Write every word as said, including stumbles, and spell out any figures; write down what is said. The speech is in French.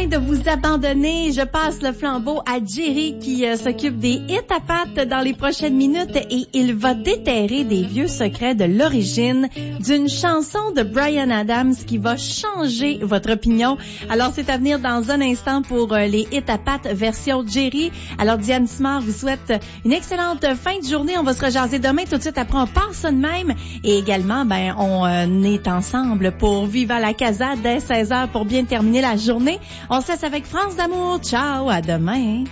de vous abandonner. Je passe le flambeau à Jerry qui euh, s'occupe des hits à pattes dans les prochaines minutes et il va déterrer des vieux secrets de l'origine d'une chanson de Bryan Adams qui va changer votre opinion. Alors, c'est à venir dans un instant pour euh, les hits à pattes version Jerry. Alors, Diane Simard vous souhaite une excellente fin de journée. On va se rejaser demain. Tout de suite après, on part ça de même. Et également, ben, on euh, est ensemble pour Viva la Casa dès seize heures pour bien terminer la journée. On se laisse avec France d'amour. Ciao, à demain.